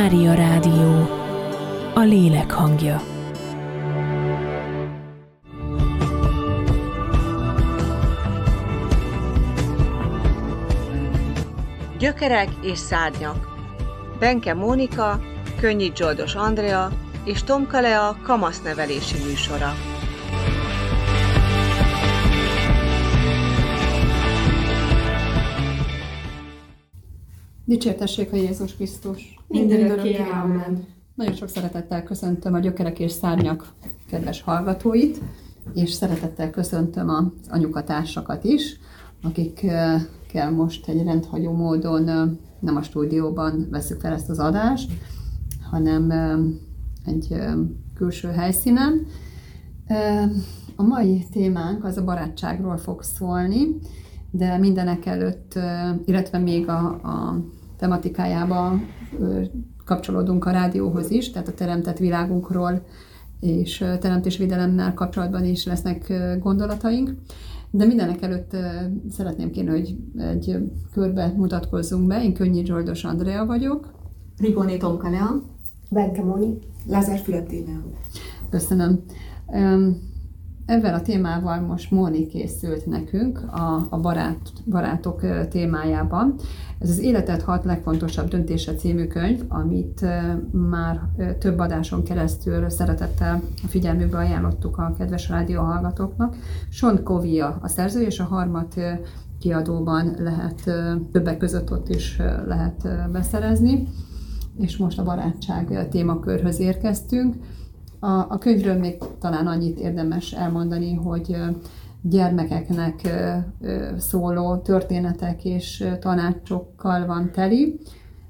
Mária Rádió, a lélek hangja. Gyökerek és szárnyak. Benke Mónika, Könnyit Zsoldos Andrea és Tomka Lea kamasznevelési műsora. Dicsértessék a Jézus Krisztus! Mindörökké, amen. Nagyon sok szeretettel köszöntöm a Gyökerek és Szárnyak kedves hallgatóit, és szeretettel köszöntöm az anyukatársakat is, akikkel most egy rendhagyó módon nem a stúdióban veszük fel ezt az adást, hanem egy külső helyszínen. A mai témánk az a barátságról fog szólni, de mindenek előtt, illetve még a tematikájába kapcsolódunk a rádióhoz is, tehát a teremtett világunkról és teremtésvédelemmel kapcsolatban is lesznek gondolataink. De mindenek előtt szeretném kérni, hogy egy körbe mutatkozzunk be. Én Könnyit Zsoldos Andrea vagyok. Rigóné Tomka Lea. Benke Móni. Lázár Fülöp Tímea. Köszönöm. Ezzel a témával most Móni készült nekünk a barátok témájában. Ez az Életed 6 legfontosabb döntése című könyv, amit már több adáson keresztül szeretettel a figyelmükbe ajánlottuk a kedves rádióhallgatóknak. Sean Covey a szerző, és a Harmat kiadóban lehet, többek között ott is lehet beszerezni. És most a barátság témakörhöz érkeztünk. A könyvről még talán annyit érdemes elmondani, hogy gyermekeknek szóló történetek és tanácsokkal van teli,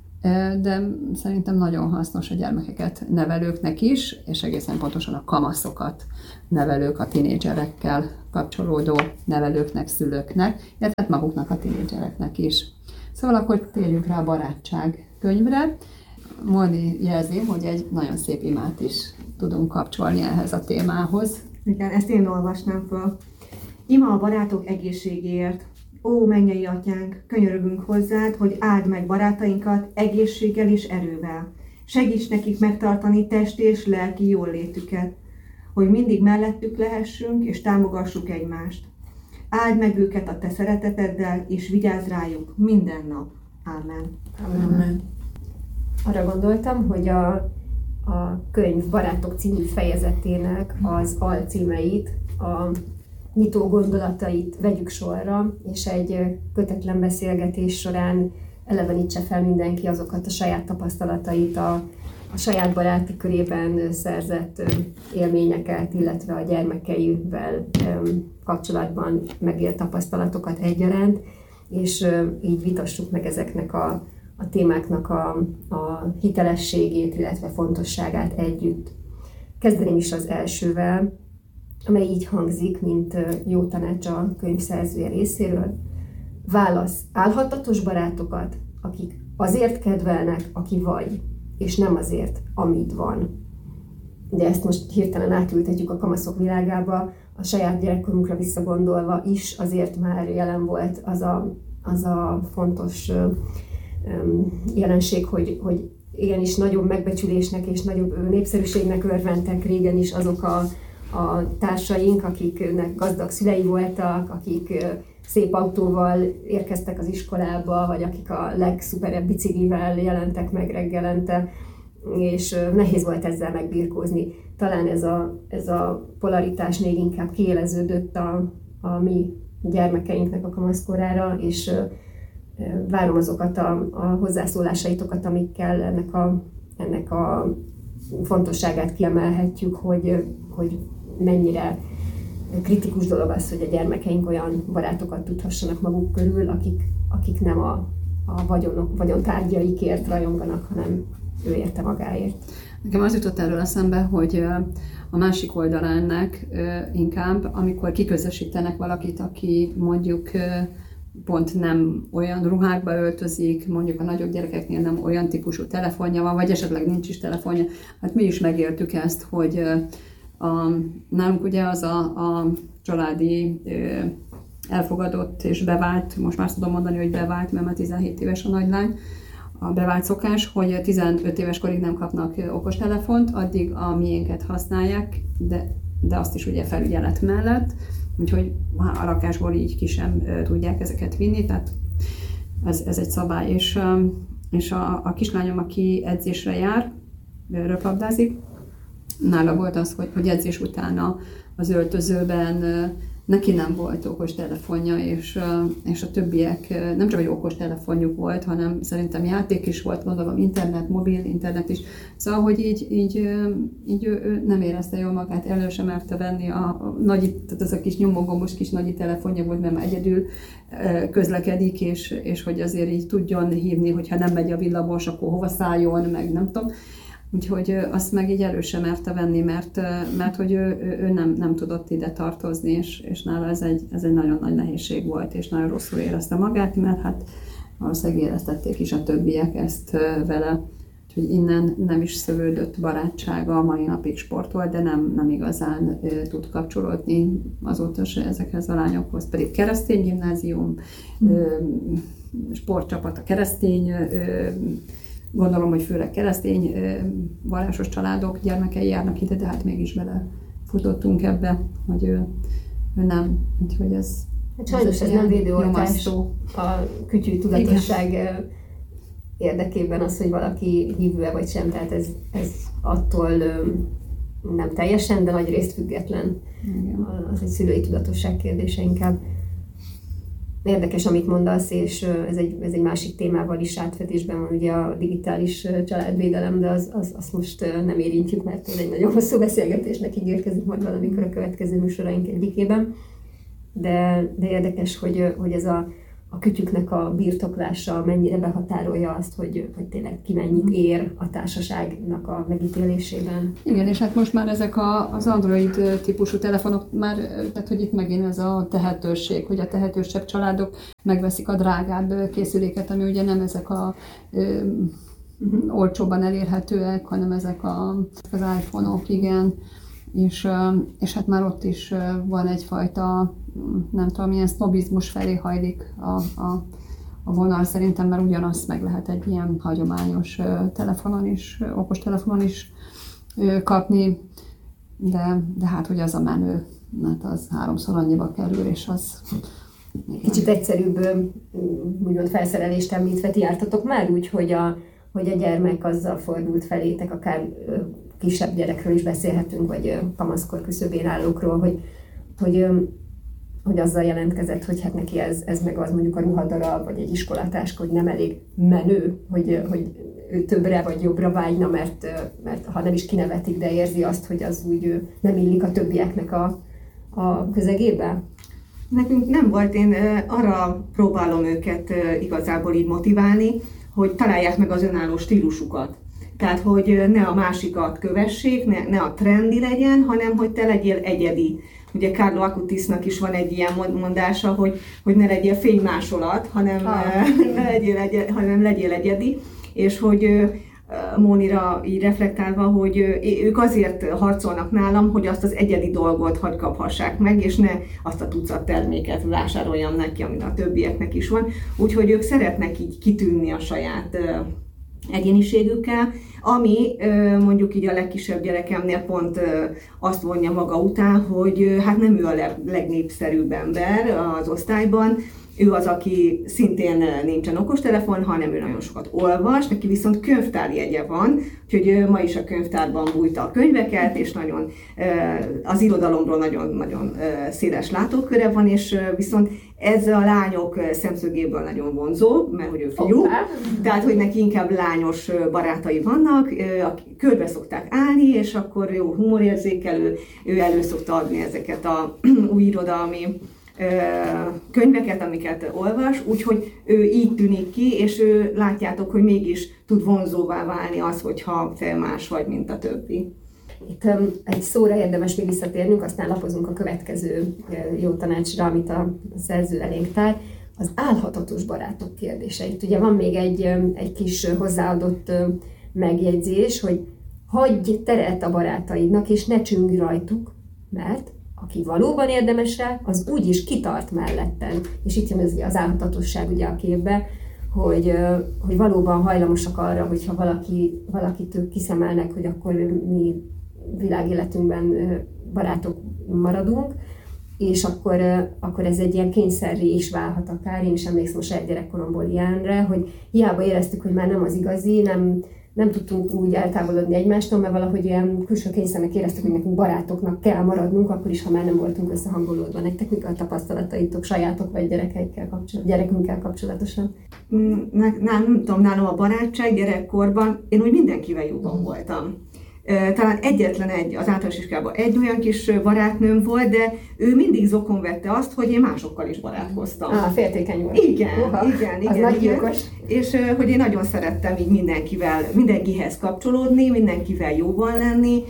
de szerintem nagyon hasznos a gyermekeket nevelőknek is, és egészen pontosan a kamaszokat nevelők, a tinédzserekkel kapcsolódó nevelőknek, szülőknek, illetve maguknak a tinédzsereknek is. Szóval akkor térjünk rá a barátság könyvre. Móni jelzi, hogy egy nagyon szép imát is tudunk kapcsolni ehhez a témához. Igen, ezt én olvasnám föl. Ima a barátok egészségéért. Ó, mennyei atyánk, könyörögünk hozzád, hogy áld meg barátainkat egészséggel és erővel. Segíts nekik megtartani testi és lelki jólétüket, hogy mindig mellettük lehessünk és támogassuk egymást. Áld meg őket a te szereteteddel, és vigyázz rájuk minden nap. Amen. Amen. Arra gondoltam, hogy a könyv Barátok című fejezetének az alcímeit, a nyitó gondolatait vegyük sorra, és egy kötetlen beszélgetés során elevenítse fel mindenki azokat a saját tapasztalatait, a saját baráti körében szerzett élményeket, illetve a gyermekeivel kapcsolatban megélt tapasztalatokat egyaránt, és így vitassuk meg ezeknek a témáknak a hitelességét, illetve fontosságát együtt. Kezdeném is az elsővel, amely így hangzik, mint jó tanács a könyv szerzője részéről. Válasz álhatatos barátokat, akik azért kedvelnek, aki vagy, és nem azért, amit van. De ezt most hirtelen átültetjük a kamaszok világába, a saját gyerekkorunkra visszagondolva is azért már jelen volt az a fontos jelenség, hogy igenis nagyobb megbecsülésnek és nagyobb népszerűségnek örventek régen is azok a társaink, akiknek gazdag szülei voltak, akik szép autóval érkeztek az iskolába, vagy akik a legszuperebb biciklivel jelentek meg reggelente, és nehéz volt ezzel megbirkózni. Talán ez a polaritás még inkább kiéleződött a mi gyermekeinknek a kamaszkorára, és várom azokat a hozzászólásaitokat, amikkel ennek a fontosságát kiemelhetjük, hogy mennyire kritikus dolog az, hogy a gyermekeink olyan barátokat tudhassanak maguk körül, akik nem a vagyontárgyaikért rajonganak, hanem ő érte magáért. Nekem az jutott erről eszembe, hogy a másik oldalán ennek inkább, amikor kiközösítenek valakit, aki mondjuk pont nem olyan ruhákba öltözik, mondjuk a nagyobb gyerekeknél nem olyan típusú telefonja van, vagy esetleg nincs is telefonja. Hát mi is megéltük ezt, hogy nálunk ugye az a családi elfogadott és bevált, most már tudom mondani, hogy bevált, mert már 17 éves a nagylány, a bevált szokás, hogy 15 éves korig nem kapnak okostelefont, addig a miénket használják, de azt is ugye felügyelet mellett, úgyhogy a lakásból így ki sem tudják ezeket vinni, tehát ez egy szabály. És a kislányom, aki edzésre jár, röplabdázik, nála volt az, hogy edzés után az öltözőben neki nem volt okostelefonja, és a többiek nem csak, hogy okostelefonjuk volt, hanem szerintem játék is volt, gondolom internet, mobil internet is. Szóval, hogy így ő nem érezte jól magát, elő sem merte venni tehát az a kis nyomogombos kis nagyi telefonja volt, mert már egyedül közlekedik, és hogy azért így tudjon hívni, hogyha nem megy a villamos, akkor hova szálljon, meg nem tudom. Úgyhogy azt meg így elő sem merte venni, mert hogy ő nem tudott ide tartozni, és nála ez egy nagyon nagy nehézség volt, és nagyon rosszul érezte magát, mert hát valószínűleg éreztették is a többiek ezt vele. Úgyhogy innen nem is szövődött barátsága, a mai napig sportol, de nem igazán tud kapcsolódni azóta se ezekhez a lányokhoz. Pedig keresztény gimnázium, sportcsapat a keresztény, gondolom, hogy főleg keresztény vallásos családok gyermekei járnak ide, de hát mégis belefutottunk ebbe, hogy ő nem. Úgyhogy ez... Hát sajnos ez nem védőoltás a kütyű tudatosság érdekében az, hogy valaki hívő-e vagy sem, tehát ez attól nem teljesen, de nagy részt független. Igen. Az egy szülői tudatosság kérdése inkább. Érdekes, amit mondasz, és ez egy másik témával is átfedésben van, ugye a digitális családvédelem, de azt most nem érintjük, mert ez egy nagyon hosszú beszélgetésnek ígérkezik majd valamikor a következő műsoraink egyikében. De érdekes, hogy ez a kütyüknek a birtoklása mennyire behatárolja azt, hogy tényleg ki mennyit ér a társaságnak a megítélésében. Igen, és hát most már ezek az Android típusú telefonok már, tehát hogy itt megint ez a tehetőség, hogy a tehetősebb családok megveszik a drágább készüléket, ami ugye nem ezek olcsóban elérhetőek, hanem ezek az iPhone-ok, igen. És hát már ott is van egyfajta, nem tudom, milyen sznobizmus felé hajlik a vonal szerintem, mert ugyanazt meg lehet egy ilyen hagyományos telefonon is, okostelefonon is kapni, de hát hogy az a menő, mert az 3-szor annyiba kerül, és az... Kicsit egyszerűbb, úgymond felszerelést említve, ti jártatok már úgy, hogy a gyermek azzal fordult felétek, akár kisebb gyerekről is beszélhetünk, vagy kamaszkor küszöbén állókról, hogy azzal jelentkezett, hogy hát neki ez meg az mondjuk a ruhadarab, vagy egy iskolatáska, hogy nem elég menő, hogy ő többre vagy jobbra vágyna, mert ha nem is kinevetik, de érzi azt, hogy az úgy nem illik a többieknek a közegébe. Nekünk nem volt, én arra próbálom őket igazából így motiválni, hogy találják meg az önálló stílusukat. Tehát, hogy ne a másikat kövessék, ne a trendi legyen, hanem hogy te legyél egyedi. Ugye Carlo Acutisnak is van egy ilyen mondása, hogy ne legyél fénymásolat, hanem legyél egyedi. És hogy Mónira így reflektálva, hogy ők azért harcolnak nálam, hogy azt az egyedi dolgot hadd kaphassák meg, és ne azt a tucat terméket vásároljam neki, ami a többieknek is van. Úgyhogy ők szeretnek így kitűnni a saját egyéniségükkel, ami mondjuk így a legkisebb gyerekemnél pont azt vonja maga után, hogy hát nem ő a legnépszerűbb ember az osztályban, ő az, aki szintén nincsen okostelefon, hanem ő nagyon sokat olvas, neki viszont könyvtárjegye van, úgyhogy ma is a könyvtárban bújta a könyveket, és nagyon, az irodalomról nagyon széles látóköre van, és viszont ez a lányok szemszögéből nagyon vonzó, mert hogy ő fiú, tehát hogy neki inkább lányos barátai vannak, akik körbe szokták állni, és akkor jó humorérzékelő, ő elő szokta adni ezeket a új irodalmi könyveket, amiket olvas, úgyhogy ő így tűnik ki, és ő látjátok, hogy mégis tud vonzóvá válni az, hogyha te más vagy, mint a többi. Itt egy szóra érdemes még visszatérnünk, aztán lapozunk a következő jó tanácsra, amit a szerző elénk tár. Az álhatatos barátok kérdése. Itt ugye van még egy kis hozzáadott megjegyzés, hogy hagyj teret a barátaidnak, és ne csüngj rajtuk, mert aki valóban érdemes rá, az úgyis kitart melletted. És itt jön az álhatatosság ugye a képbe, hogy valóban hajlamosak arra, hogyha valakit ők kiszemelnek, hogy akkor mi világéletünkben barátok maradunk, és akkor ez egy ilyen kényszerré is válhat akár. Én is emlékszem a saját gyerekkoromból ilyenre, hogy hiába éreztük, hogy már nem az igazi, nem tudtunk úgy eltávolodni egymástól, mert valahogy ilyen külső kényszernek éreztük, hogy nekünk barátoknak kell maradnunk, akkor is, ha már nem voltunk összehangolódva. Nektek mik a tapasztalataitok sajátok vagy gyerekünkkel kapcsolatosan? Nem tudom, nálam a barátság gyerekkorban, én úgy mindenkivel jóban voltam. Talán egyetlen az általános iskolában egy olyan kis barátnőm volt, de ő mindig zokon vette azt, hogy én másokkal is barátkoztam. Féltékeny volt. Igen. Az nagy gyilkos. És hogy én nagyon szerettem így mindenkihez kapcsolódni, mindenkivel jóban lenni,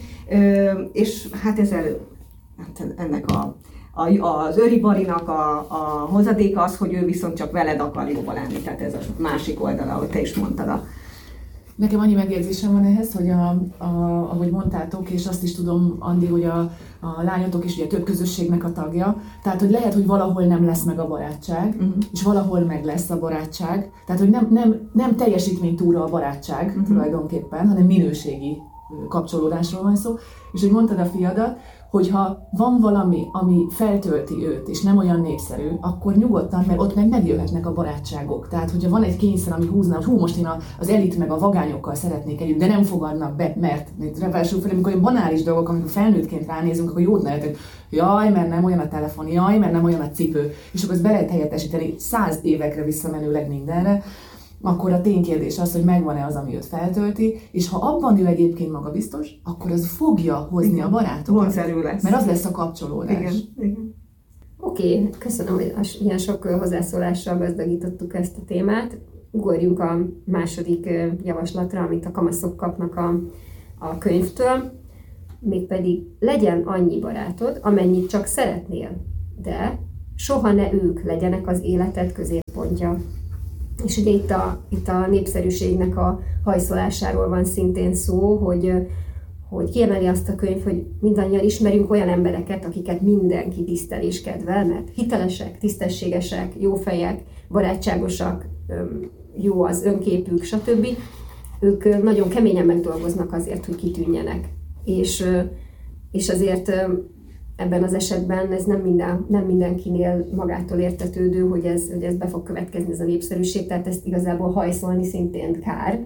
és hát ennek az Öri Barinak a hozadéka az, hogy ő viszont csak veled akar jóban lenni, tehát ez a másik oldala, ahogy te is mondtad. Nekem annyi megjegyzésem van ehhez, hogy ahogy mondtátok, és azt is tudom, Andi, hogy a lányotok is ugye több közösségnek a tagja, tehát hogy lehet, hogy valahol nem lesz meg a barátság, és valahol meg lesz a barátság, tehát hogy nem teljesítménytúra a barátság tulajdonképpen, hanem minőségi kapcsolódásról van szó, és hogy mondtad a fiadat, hogyha van valami, ami feltölti őt, és nem olyan népszerű, akkor nyugodtan, mert ott megjöhetnek a barátságok. Tehát, hogyha van egy kényszer, ami húzna, hogy most én az elit meg a vagányokkal szeretnék együtt, de nem fogadnak be, mert amikor olyan banális dolgok, amikor felnőttként ránézünk, akkor jót nevetünk, jaj, mert nem olyan a telefon, jaj, mert nem olyan a cipő, és akkor ezt be lehet helyettesíteni 100 évekre visszamenőleg mindenre, akkor a ténykérdés az, hogy megvan-e az, ami őt feltölti, és ha abban ő egyébként magabiztos, akkor az fogja hozni a barátokat. Vonzerő lesz. Mert az lesz a kapcsolódás. Igen. Oké, köszönöm, hogy ilyen sok hozzászólással gazdagítottuk ezt a témát. Ugorjunk a második javaslatra, amit a kamaszok kapnak a könyvtől. Mégpedig legyen annyi barátod, amennyit csak szeretnél, de soha ne ők legyenek az életed középpontja. És ugye itt a népszerűségnek a hajszolásáról van szintén szó, hogy kiemeli azt a könyv, hogy mindannyian ismerünk olyan embereket, akiket mindenki tisztel és kedvel, mert hitelesek, tisztességesek, jó fejek, barátságosak, jó az önképük, stb. Ők nagyon keményen megdolgoznak azért, hogy kitűnjenek. És azért ebben az esetben ez nem mindenkinél magától értetődő, hogy ez be fog következni, ez a népszerűség, tehát ezt igazából hajszolni szintén kár,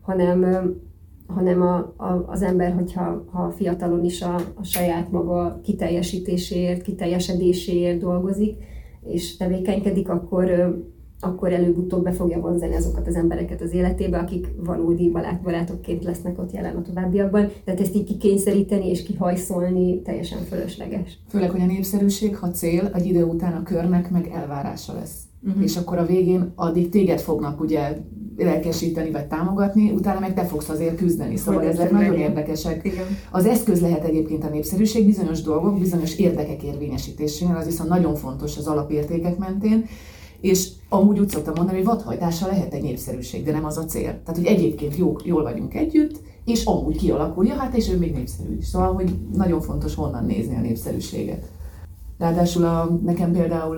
hanem az ember, hogyha fiatalon is a saját maga kiteljesítéséért, kiteljesedéséért dolgozik, és tevékenykedik, akkor előbb-utóbb be fogja vonzani azokat az embereket az életébe, akik valódi barátokként lesznek ott jelen a továbbiakban. Tehát ezt így kikényszeríteni és kihajszolni teljesen fölösleges. Főleg, hogy a népszerűség, ha cél, egy idő után a körnek meg elvárása lesz. És akkor a végén addig téged fognak ugye lelkesíteni vagy támogatni, utána meg te fogsz azért küzdeni. Szóval ezek nagyon érdekesek. Igen. Az eszköz lehet egyébként a népszerűség bizonyos dolgok, bizonyos érdekek érvényesítésénél, az viszont nagyon fontos az alapértékek mentén. És amúgy úgy szoktam mondani, hogy vadhajtással lehet egy népszerűség, de nem az a cél. Tehát, hogy egyébként jól vagyunk együtt, és amúgy kialakulja, hát és ő még népszerű is. Szóval, hogy nagyon fontos honnan nézni a népszerűséget. Ráadásul nekem például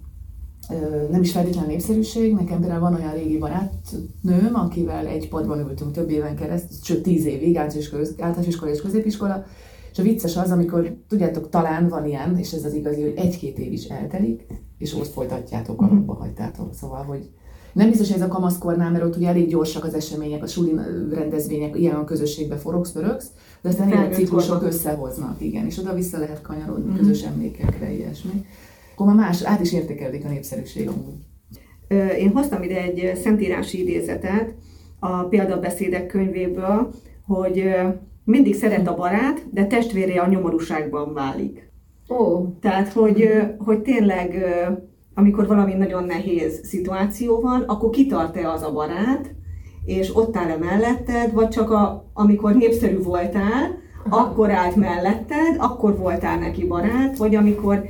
nem is feltétlenül népszerűség, nekem például van olyan régi barátnőm, akivel egy padban ültünk több éven keresztül, sőt 10 évig, általános iskola és középiskola, és a vicces az, amikor, tudjátok, talán van ilyen, és ez az igazi, hogy 1-2 év is eltelik, és ott folytatjátok, abba hagytátok. Szóval, hogy nem biztos, hogy ez a kamaszkornál, mert ott ugye elég gyorsak az események, a suli rendezvények, ilyen a közösségbe forogsz-pörögsz, de aztán ilyen ciklusok összehoznak, igen, és oda vissza lehet kanyarodni közös emlékekre, ilyesmi. Akkor már át is értékelődik a népszerűség amúgy. Én hoztam ide egy szentírási idézetet a példabeszédek könyvéből, hogy mindig szeret a barát, de testvére a nyomorúságban válik. Tehát, hogy tényleg, amikor valami nagyon nehéz szituáció van, akkor kitart-e az a barát, és ott áll-e melletted, vagy csak amikor népszerű voltál, akkor állt melletted, akkor voltál neki barát, vagy amikor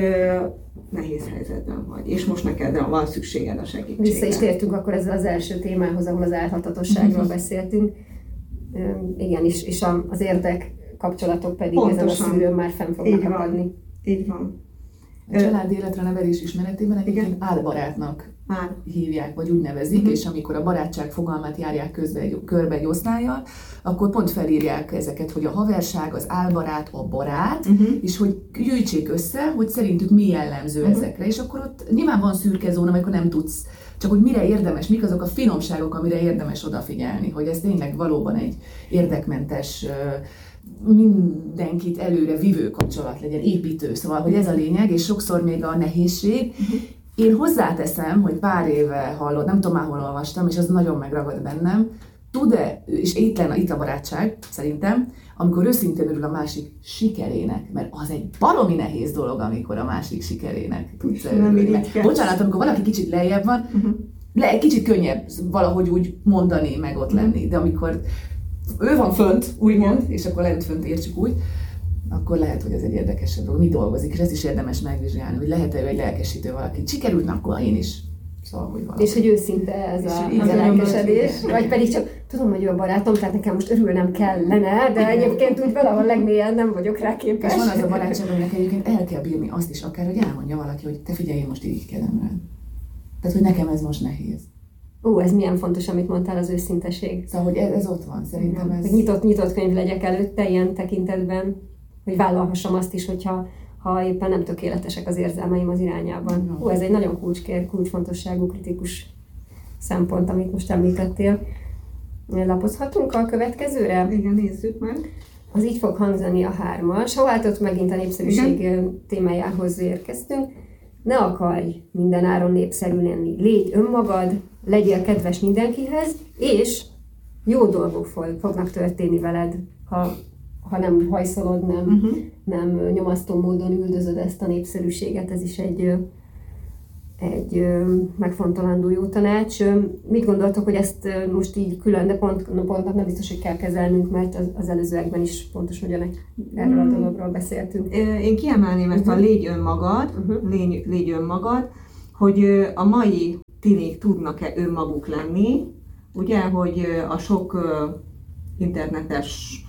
nehéz helyzetben vagy, és most neked van szükséged a segítségre. Vissza is tértünk akkor ezzel az első témához, ahol az álhatatosságról beszéltünk. Igen, és az érdek kapcsolatok pedig pontosan ezen a szűrőn már fenn fognak akadni. Így van. A családi életre nevelés ismeretében egyébként álbarátnak hívják, vagy úgy nevezik, és amikor a barátság fogalmát járják körbe egy osztállyal, akkor pont felírják ezeket, hogy a haverság, az álbarát, a barát, és hogy gyűjtsék össze, hogy szerintük mi jellemző ezekre, és akkor ott nyilván van szürke zóna, amikor nem tudsz, csak hogy mire érdemes, mik azok a finomságok, amire érdemes odafigyelni, hogy ez tényleg valóban egy érdekmentes, mindenkit előre vívő kapcsolat legyen, építő, szóval, hogy ez a lényeg, és sokszor még a nehézség. Én hozzáteszem, hogy pár éve hallott, nem tudom már hol olvastam, és az nagyon megragad bennem, tud-e, és itt a barátság, szerintem, amikor őszintén örül a másik sikerének, mert az egy baromi nehéz dolog, amikor a másik sikerének tudsz örülni. Bocsánat, amikor valaki kicsit lejjebb van, egy kicsit könnyebb valahogy úgy mondani, meg ott lenni, de amikor ő van fönt, úgymond, és akkor lehet fönt értsük úgy, akkor lehet, hogy ez egy érdekesebb dolog. Mi dolgozik, és ezt is érdemes megvizsgálni, hogy lehet-e ő egy lelkesítő valaki. Sikerült, na, akkor én is. Szóval, hogy valami. És hogy őszinte ez a lelkesedés, vagy pedig csak tudom, hogy ő a barátom, tehát nekem most örülnem kellene, de egyébként úgy valahol legmélyen nem vagyok rá képes. És van az a barátság, aminek egyébként el kell bírni azt is, akár, hogy elmondja valaki, hogy te figyelj, én most irigykedem rád. Tehát, hogy nekem ez most nehéz. Ez milyen fontos, amit mondtál, az őszinteség. Szóval, hogy ez ott van, szerintem ez... Hogy nyitott könyv legyek előtte ilyen tekintetben, hogy vállalhassam azt is, hogyha éppen nem tökéletesek az érzelmeim az irányában. Ez egy nagyon kulcsfontosságú, kritikus szempont, amit most említettél. Lapozhatunk a következőre? Igen, nézzük meg. Az így fog hangzani a 3-as. Ha váltott megint a népszerűség témájához érkeztünk. Ne akarj minden áron népszerű lenni. Légy önmagad, legyél kedves mindenkihez, és jó dolgok fognak történni veled, ha nem hajszolod, nem nyomasztó módon üldözöd ezt a népszerűséget. Ez is egy megfontolandó jó tanács. Mit gondoltok, hogy ezt most így külön, de pontnak nem biztos, hogy kell kezelnünk, mert az előzőekben is pontos ugyanek erről a dologról beszéltünk. Én kiemelném ezt a légy önmagad, légy önmagad, hogy a mai tinék tudnak-e önmaguk lenni, ugye, hogy a sok internetes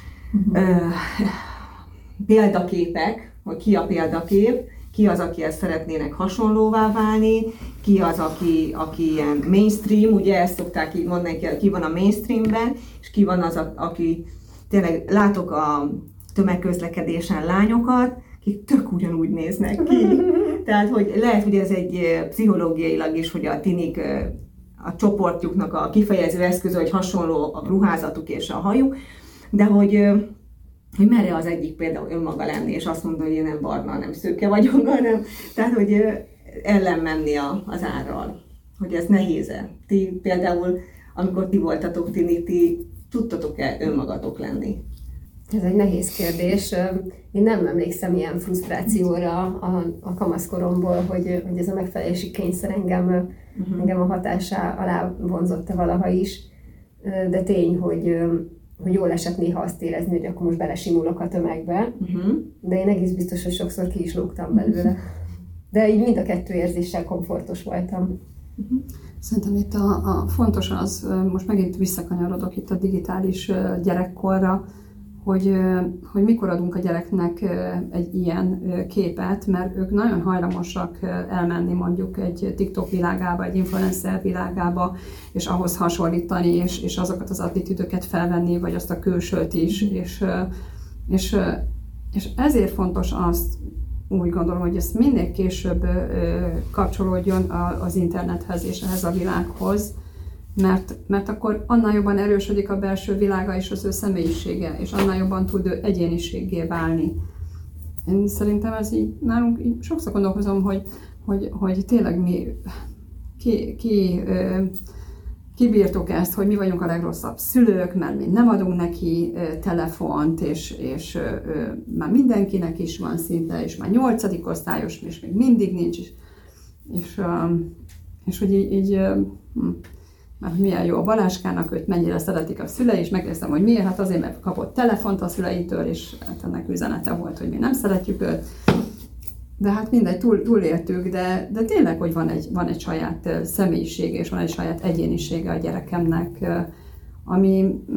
példaképek, hogy ki a példakép, ki az, akihez szeretnének hasonlóvá válni, ki az, aki ilyen mainstream, ugye ezt szokták így mondani, ki van a mainstreamben, és ki van az, aki tényleg látok a tömegközlekedésen lányokat, akik tök ugyanúgy néznek ki. Tehát, hogy lehet, hogy ez egy pszichológiailag is, hogy a tinik a csoportjuknak a kifejező eszköze, hogy hasonló a ruházatuk és a hajuk, de hogy merre az egyik például önmaga lenni, és azt mondani, hogy én nem barna, nem szőke vagyok, hanem, tehát, hogy ellen menni az árral, hogy ez nehéz-e. Ti például, amikor ti voltatok ti tudtatok-e önmagatok lenni? Ez egy nehéz kérdés. Én nem emlékszem ilyen frusztrációra a kamaszkoromból, hogy ez a megfelelési kényszer engem a hatásá alá vonzott-e valaha is, de tény, hogy jól esett néha azt érezni, hogy akkor most belesimulok a tömegbe, de én egész biztos, hogy sokszor ki is lógtam belőle. De így mind a kettő érzéssel komfortos voltam. Szerintem itt a fontos az, most megint visszakanyarodok itt a digitális gyerekkorra, hogy mikor adunk a gyereknek egy ilyen képet, mert ők nagyon hajlamosak elmenni mondjuk egy TikTok világába, egy influencer világába, és ahhoz hasonlítani, és azokat az attitűdöket felvenni, vagy azt a külsőt is. És ezért fontos azt, úgy gondolom, hogy ez minél később kapcsolódjon az internethez és ehhez a világhoz, mert akkor annál jobban erősödik a belső világa és az ő személyisége, és annál jobban tud ő egyéniséggé válni. Én szerintem ez így, nálunk így sokszor gondolkozom, hogy tényleg kibírtuk ezt, hogy mi vagyunk a legrosszabb szülők, mert mi nem adunk neki telefont, és már mindenkinek is van szinte, és már 8. osztályos, és még mindig nincs, és hogy így mert milyen jó a Balázskának, őt mennyire szeretik a szülei, és megnéztem, hogy miért, hát azért, mert kapott telefont a szüleitől, és hát ennek üzenete volt, hogy mi nem szeretjük őt. De hát mindegy, túléltük, de tényleg, hogy van egy saját személyisége, és van egy saját egyénisége a gyerekemnek, ami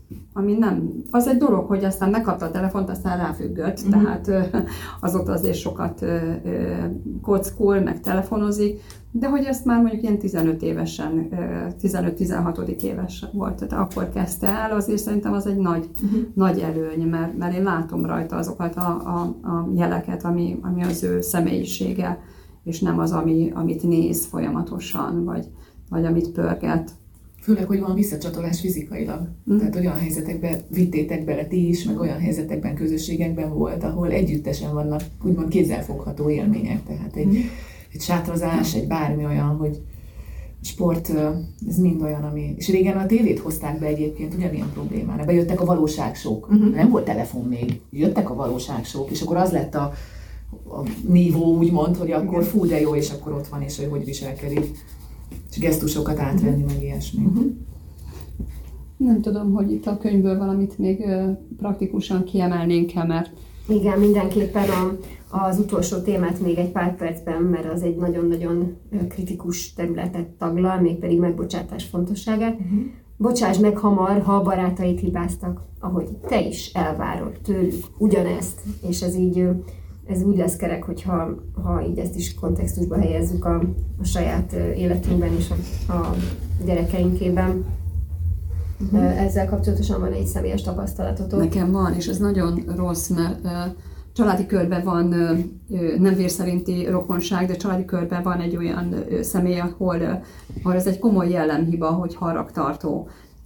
ami nem, az egy dolog, hogy aztán megkapta a telefont, aztán ráfüggött, tehát azóta azért sokat kockul, meg telefonozik, de hogy ezt már mondjuk ilyen 15 évesen, 15-16 éves volt, tehát akkor kezdte el, azért szerintem az egy nagy előny, mert én látom rajta azokat a jeleket, ami az ő személyisége, és nem az, amit néz folyamatosan, vagy amit pörget. Főleg, hogy van visszacsatolás fizikailag. Tehát olyan helyzetekben vittétek bele ti is, meg olyan helyzetekben, közösségekben volt, ahol együttesen vannak úgymond kézzelfogható élmények. Tehát egy sátrozás, egy bármi olyan, hogy sport, ez mind olyan, ami... És régen a tévét hozták be egyébként ugyanilyen problémára. Bejöttek a valóságsók. Nem volt telefon még. Jöttek a valóságsók, és akkor az lett a nívó, úgymond, hogy akkor fú, de jó, és akkor ott van, és hogy viselkedik. És gesztusokat átvenni, meg ilyesmi. Nem tudom, hogy itt a könyvből valamit még praktikusan kiemelnénk-e, mert... Igen, mindenképpen az utolsó témát még egy pár percben, mert az egy nagyon-nagyon kritikus területet taglal, mégpedig megbocsátás fontosságát. Bocsáss meg hamar, ha a barátaid hibáztak, ahogy te is elvárod tőlük ugyanezt, és ez úgy lesz kerek, hogyha így ezt is kontextusba helyezzük a saját életünkben és a gyerekeinkében. Ezzel kapcsolatosan van egy személyes tapasztalatotok? Nekem van, és ez nagyon rossz, mert családi körben van, nem vérszerinti rokonság, de családi körben van egy olyan személy, ahol ez egy komoly jellemhiba, hogy haragtartó.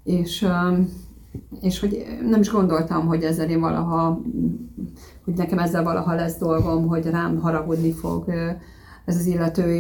És hogy nem is gondoltam, hogy ezzel én hogy nekem ezzel valaha lesz dolgom, hogy rám haragudni fog ez az illető,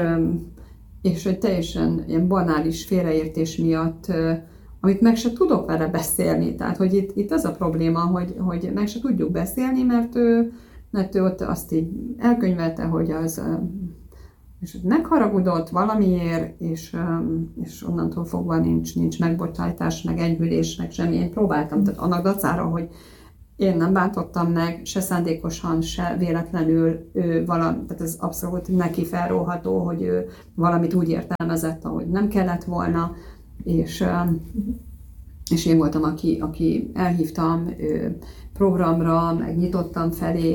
és hogy teljesen ilyen banális félreértés miatt, amit meg se tudok vele beszélni. Tehát, hogy itt az a probléma, hogy meg se tudjuk beszélni, mert ő ott azt így elkönyvelte, hogy az és megharagudott valamiért, és onnantól fogva nincs megbocsátás, meg enyhülés, meg semmi. Én próbáltam, tehát annak dacára, hogy én nem bántottam meg, se szándékosan, se véletlenül, tehát ez abszolút neki felróható, hogy ő valamit úgy értelmezett, ahogy nem kellett volna, és én voltam, aki elhívtam programra, meg nyitottam felé,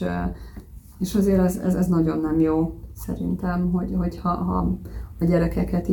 és azért ez nagyon nem jó szerintem, hogy ha a gyerekeket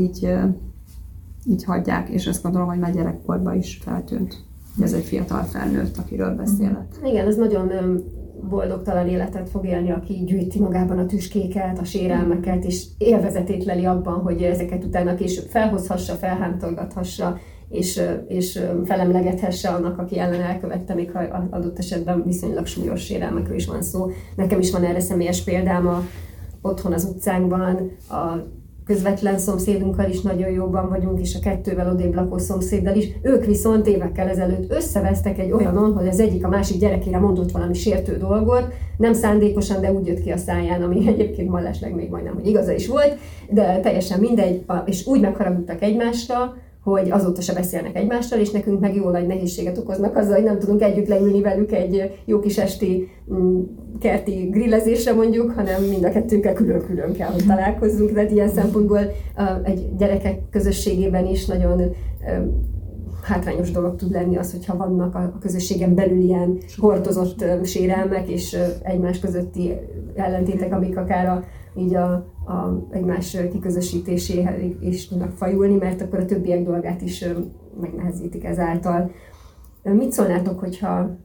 így hagyják, és azt gondolom, hogy már gyerekkorban is feltűnt. Ez egy fiatal felnőtt, akiről beszélek. Igen, ez nagyon boldogtalan életet fog élni, aki gyűjti magában a tüskéket, a sérelmeket, és élvezetét leli abban, hogy ezeket utána később felhozhassa, felhántolgathassa, és felemlegethesse annak, aki ellen elkövette, még ha adott esetben viszonylag súlyos sérelmekről is van szó. Nekem is van erre személyes példám otthon az utcánkban, a közvetlen szomszédunkkal is nagyon jóban vagyunk, és a 2 odébb lakó szomszéddal is. Ők viszont évekkel ezelőtt összevesztek egy olyanon, hogy az egyik a másik gyerekére mondott valami sértő dolgot, nem szándékosan, de úgy jött ki a száján, ami egyébként mellesleg még majdnem, hogy igaza is volt, de teljesen mindegy, és úgy megharagudtak egymásra, hogy azóta se beszélnek egymással, és nekünk meg jó nagy nehézséget okoznak azzal, hogy nem tudunk együtt leülni velük egy jó kis esti kerti grillezésre mondjuk, hanem mind a kettőnkkel külön-külön kell, hogy találkozzunk. Tehát ilyen szempontból egy gyerekek közösségében is nagyon hátrányos dolog tud lenni az, hogyha vannak a közösségen belül ilyen hordozott sérelmek és egymás közötti ellentétek, amik akár így a egymás kiközösítéséhez is tudnak fajulni, mert akkor a többiek dolgát is megnehezítik ezáltal. Mit szólnátok, hogyha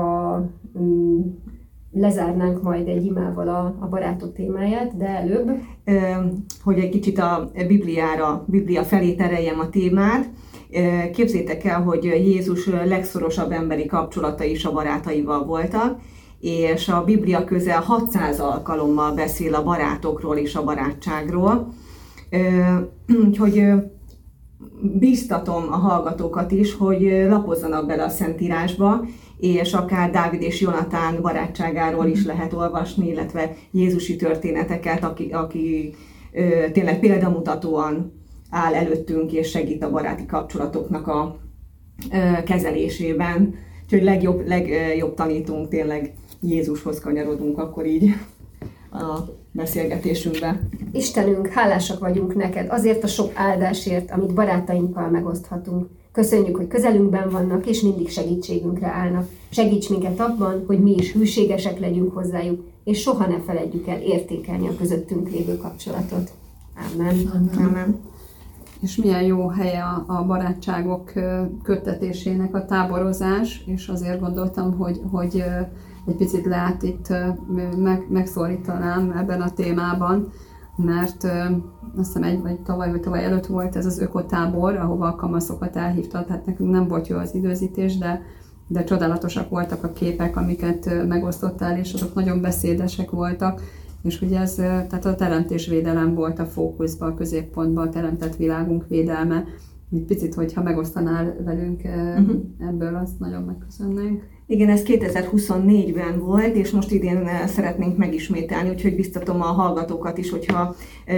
lezárnánk majd egy imával a barátok témáját, de előbb? Hogy egy kicsit a Biblia felé tereljem a témát. Képzétek el, hogy Jézus legszorosabb emberi kapcsolatai is a barátaival voltak, és a Biblia közel 600 alkalommal beszél a barátokról és a barátságról. Úgyhogy bíztatom a hallgatókat is, hogy lapozzanak bele a Szentírásba, és akár Dávid és Jonatán barátságáról is lehet olvasni, illetve jézusi történeteket, aki tényleg példamutatóan áll előttünk és segít a baráti kapcsolatoknak a kezelésében. Úgyhogy legjobb tanítunk tényleg Jézushoz kanyarodunk akkor így a beszélgetésünkbe. Istenünk, hálásak vagyunk neked azért a sok áldásért, amit barátainkkal megoszthatunk. Köszönjük, hogy közelünkben vannak, és mindig segítségünkre állnak. Segíts minket abban, hogy mi is hűségesek legyünk hozzájuk, és soha ne feledjük el értékelni a közöttünk lévő kapcsolatot. Amen. Amen. És milyen jó helye a barátságok köttetésének a táborozás, és azért gondoltam, hogy egy picit lehet itt megszólítanám ebben a témában, mert azt hiszem vagy tavaly előtt volt ez az ökotábor, ahova a kamaszokat elhívta, tehát nekünk nem volt jó az időzítés, de csodálatosak voltak a képek, amiket megosztottál, és azok nagyon beszédesek voltak, és ugye ez, tehát a teremtésvédelem volt a fókuszban, a középpontban, a teremtett világunk védelme. Egy picit, hogyha megosztanál velünk ebből, azt nagyon megköszönnénk. Igen, ez 2024-ben volt, és most idén szeretnénk megismételni, úgyhogy biztatom a hallgatókat is, hogyha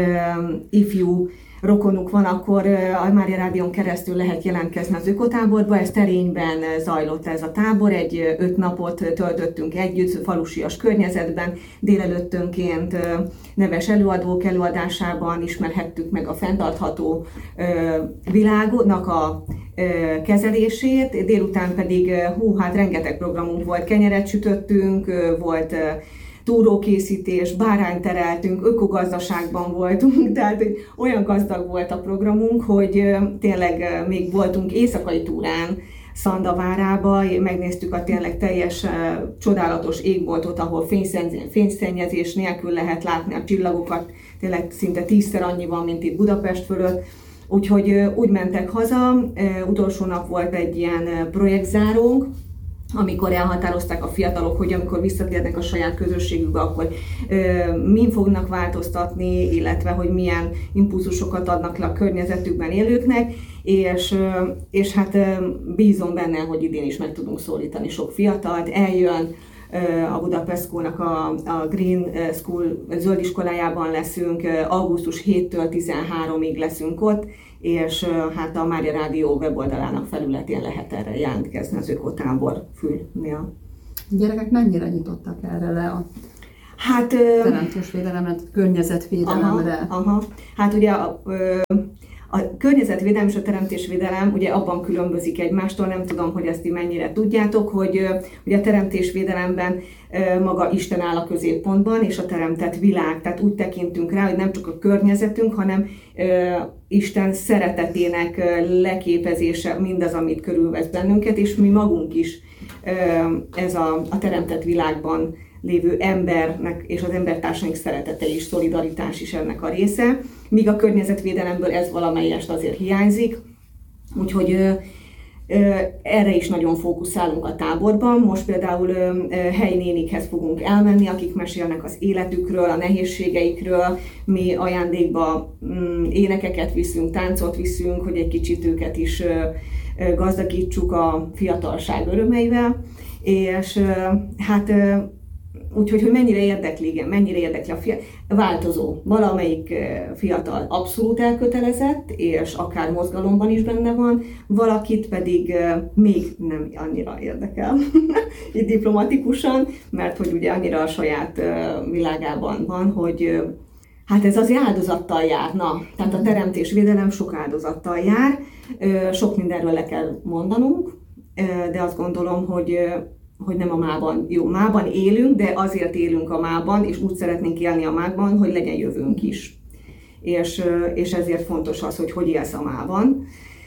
ifjú rokonuk van, akkor a Mária Rádión keresztül lehet jelentkezni az ökotáborba. Ez Terényben zajlott ez a tábor, 5 napot töltöttünk együtt, falusias környezetben. Délelőttönként neves előadók előadásában ismerhettük meg a fenntartható világnak a kezelését, délután pedig hát rengeteg programunk volt, kenyeret sütöttünk, volt túrókészítés, bárányt tereltünk, ökogazdaságban voltunk, tehát olyan gazdag volt a programunk, hogy tényleg még voltunk éjszakai túrán Szandavárába, megnéztük a tényleg teljes csodálatos égboltot, ahol fényszennyezés nélkül lehet látni a csillagokat, tényleg szinte 10-szer annyi van, mint itt Budapest fölött. Úgyhogy úgy mentek haza, utolsó nap volt egy ilyen projektzárónk, amikor elhatározták a fiatalok, hogy amikor visszatérnek a saját közösségükbe, akkor min fognak változtatni, illetve hogy milyen impulzusokat adnak le a környezetükben élőknek, és hát bízom benne, hogy idén is meg tudunk szólítani sok fiatalt. Eljön a Budapest School-nak a Green School zöldiskolájában leszünk, augusztus 7-től 13-ig leszünk ott, és hát a Mária Rádió weboldalának felületén lehet erre jelentkezni az ökotábor fülnél. A gyerekek mennyire nyitottak erre le a teremtésvédelemre, környezetvédelemre? Hát ugye a környezetvédelem és a teremtésvédelem ugye abban különbözik egymástól, nem tudom, hogy ezt ti mennyire tudjátok, hogy a teremtésvédelemben maga Isten áll a középpontban, és a teremtett világ. Tehát úgy tekintünk rá, hogy nem csak a környezetünk, hanem Isten szeretetének leképezése mindaz, amit körülvesz bennünket, és mi magunk is ez a teremtett világban lévő embernek és az embertársaink szeretete és szolidaritás is ennek a része, míg a környezetvédelemből ez valamelyest azért hiányzik, úgyhogy erre is nagyon fókuszálunk a táborban. Most például helyi nénikhez fogunk elmenni, akik mesélnek az életükről, a nehézségeikről, mi ajándékba énekeket viszünk, táncot viszünk, hogy egy kicsit őket is gazdagítsuk a fiatalság örömeivel, és hát úgyhogy, hogy mennyire érdekli a fiatal, változó. Valamelyik fiatal abszolút elkötelezett, és akár mozgalomban is benne van, valakit pedig még nem annyira érdekel, így diplomatikusan, mert hogy ugye annyira a saját világában van, hogy hát ez azért áldozattal jár. Tehát a teremtésvédelem sok áldozattal jár, sok mindenről le kell mondanunk, de azt gondolom, hogy nem a mában. Jó, mában élünk, de azért élünk a mában, és úgy szeretnénk élni a mában, hogy legyen jövőnk is. És ezért fontos az, hogy élsz a mában.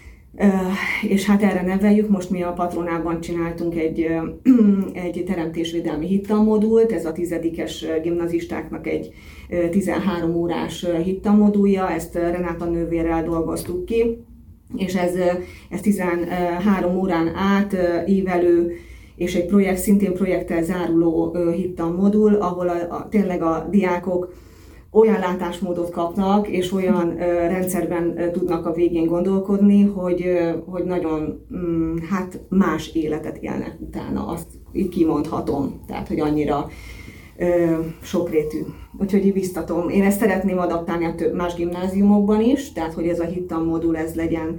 És hát erre neveljük, most mi a Patronában csináltunk egy teremtésvédelmi hittanmodult, ez a 10-es gimnazistáknak egy 13 órás hittanmodulja, ezt Renáta nővérrel dolgoztuk ki, és ez 13 órán át ívelő, és egy szintén projekttel záruló hittanmodul, ahol tényleg a diákok olyan látásmódot kapnak, és olyan rendszerben tudnak a végén gondolkodni, hogy nagyon hát más életet élnek utána, azt így kimondhatom, tehát hogy annyira sokrétű. Úgyhogy így biztatom. Én ezt szeretném adaptálni a más gimnáziumokban is, tehát hogy ez a hittanmodul ez legyen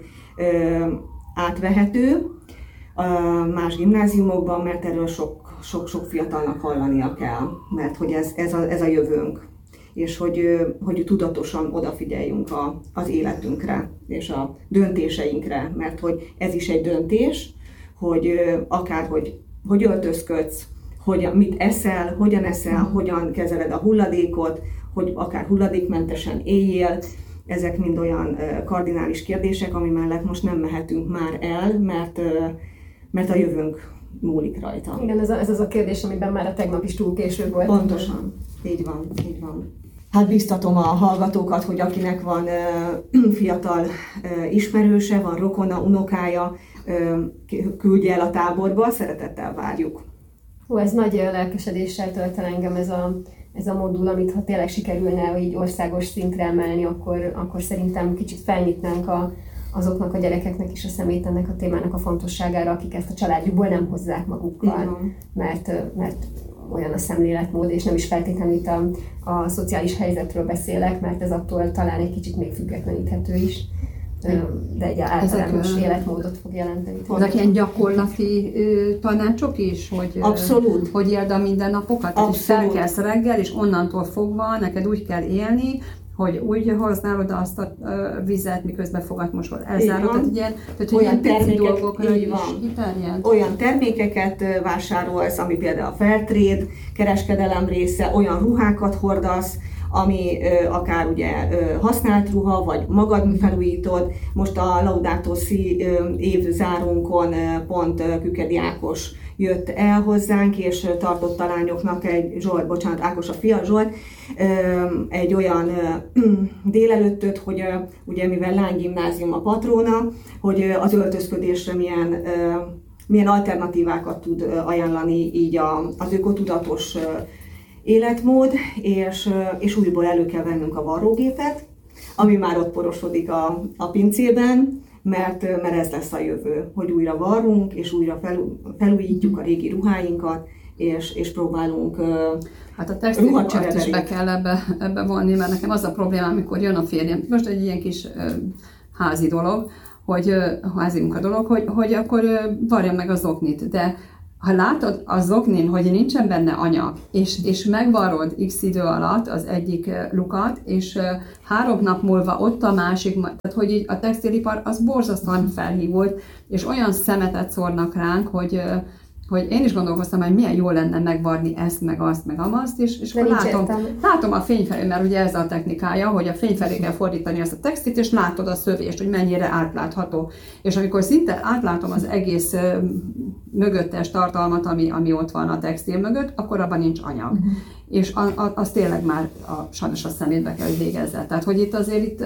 átvehető a más gimnáziumokban, mert erről sok fiatalnak hallania kell, mert hogy ez a jövőnk. és hogy tudatosan odafigyeljünk az életünkre és a döntéseinkre, mert hogy ez is egy döntés, hogy akár hogy öltözködsz, hogy mit eszel, hogyan kezeled a hulladékot, hogy akár hulladékmentesen éljél. Ezek mind olyan kardinális kérdések, ami mellett most nem mehetünk már el, mert a jövőnk múlik rajta. Igen, ez az a kérdés, amiben már a tegnap is túl késő volt. Pontosan, így van. Hát biztatom a hallgatókat, hogy akinek van fiatal ismerőse, van rokona, unokája, küldje el a táborba, szeretettel várjuk. Ez nagy lelkesedéssel tölt el engem ez a modul, amit ha tényleg sikerülne így országos szintre emelni, akkor szerintem kicsit felnyitnánk azoknak a gyerekeknek is a szemét ennek a témának a fontosságára, akik ezt a családjukból nem hozzák magukkal, mert olyan a szemléletmód, és nem is feltétlenül itt a szociális helyzetről beszélek, mert ez attól talán egy kicsit még függetleníthető is, de egy általános életmódot fog jelenteni. Ezek ilyen gyakorlati tanácsok is, hogy, abszolút. Hogy éld a mindennapokat? Abszolút. Felkelsz reggel, és onnantól fogva neked úgy kell élni, hogy úgy használod azt a vizet, miközben fogatmosol, elzárod. Tehát olyan dolgokra is kiterjed. Olyan termékeket vásárolsz, ami például a Fairtrade kereskedelem része, olyan ruhákat hordasz, ami akár ugye használt ruha, vagy magad felújítod. Most a Laudato Si évzárunkon pont Kükedi Ákos jött el hozzánk, és tartott a lányoknak Ákos a fia, Zsolt, egy olyan délelőttöt, hogy ugye mivel lánygimnázium a patróna, hogy az öltözködésre milyen alternatívákat tud ajánlani így az ökotudatos életmód, és újból elő kell vennünk a varrógépet, ami már ott porosodik a pincében, mert ez lesz a jövő, hogy újra varrunk, és újra felújítjuk a régi ruháinkat, és próbálunk hát a textilipart is be kell ebbe vonni, mert nekem az a probléma, amikor jön a férjem, most egy ilyen kis házi dolog, házi munka dolog, hogy akkor varja meg az zoknit, de ha látod a zoknin, hogy nincsen benne anyag, és megvarrod x idő alatt az egyik lukat, és 3 nap múlva ott a másik, tehát hogy így a textilipar az borzasztóan felhívult, és olyan szemetet szórnak ránk, hogy én is gondolkoztam, hogy milyen jó lenne megvarni ezt, meg azt, meg amazt, és akkor látom a fényfelé, mert ugye ez a technikája, hogy a fény felé kell fordítani ezt a textit, és látod a szövést, hogy mennyire átlátható. És amikor szinte átlátom az egész mögöttes tartalmat, ami ott van a textil mögött, akkor abban nincs anyag. És az tényleg már sajnos a szemétbe kell, hogy végezze. Tehát, hogy itt azért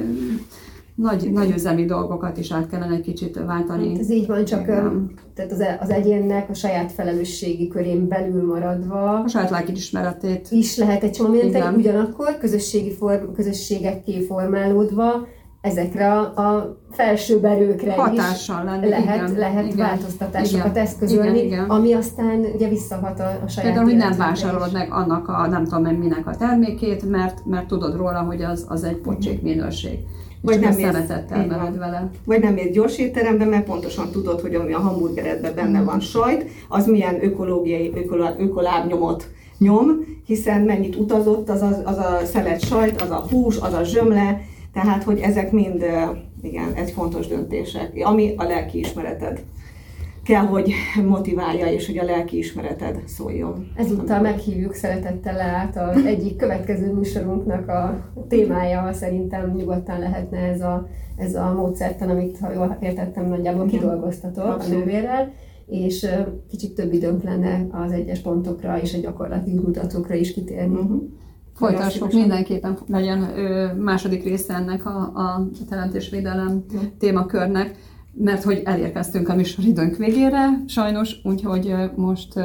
nagy üzemi dolgokat is át kellene egy kicsit váltani. Hát ez így van, csak tehát az egyénnek a saját felelősségi körén belül maradva a saját lelkiismeretét is lehet egy csomó mindent, ugyanakkor közösségekké formálódva ezekre a felsőbb erőkre hatással lenni, lehet változtatásokat eszközölni, ami aztán ugye visszahat a saját például, hogy nem vásárolod meg annak a nem tudom minek a termékét, mert tudod róla, hogy az egy pocsék minőség. Vagy nem szemetettel veled vele. Vagy nem mész gyors étterembe, mert pontosan tudod, hogy ami a hamburgeredben benne van sajt, az milyen ökológiai, ökolábnyomot nyom, hiszen mennyit utazott az a szelet sajt, az a hús, az a zsömle, tehát hogy ezek mind egy fontos döntések, ami a lelkiismereted kell, hogy motiválja, és hogy a lelkiismereted szóljon. Ezúttal meghívjuk szeretettel át az egyik következő műsorunknak a témája, szerintem nyugodtan lehetne ez a módszertan, amit, ha jól értettem, nagyjából kidolgoztatok a nővérrel, és kicsit több időnk lenne az egyes pontokra és a gyakorlati mutatókra is kitérni. Folytassuk, mindenképpen legyen második része ennek a teremtésvédelem témakörnek, mert hogy elérkeztünk a műsoridőnk végére, sajnos, úgyhogy most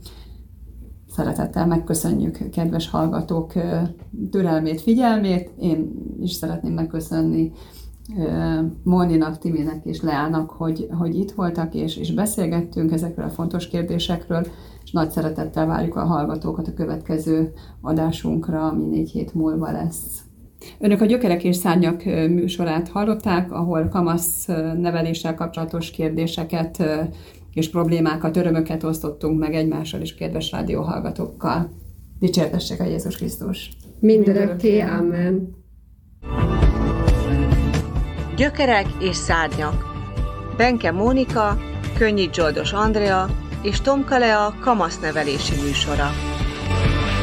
szeretettel megköszönjük kedves hallgatók türelmét, figyelmét. Én is szeretném megköszönni Móninak, Timinek és Leának, hogy itt voltak és beszélgettünk ezekről a fontos kérdésekről, és nagy szeretettel várjuk a hallgatókat a következő adásunkra, ami 4 hét múlva lesz. Önök a Gyökerek és Szárnyak műsorát hallották, ahol kamasz neveléssel kapcsolatos kérdéseket és problémákat, örömöket osztottunk meg egymással és kedves rádióhallgatókkal. Dicsértessék a Jézus Krisztus! Mindörökké, amen. Gyökerek és szárnyak. Benke Mónika, Könnyit Zsoldos Andrea és Tomka Lea kamasznevelési műsora.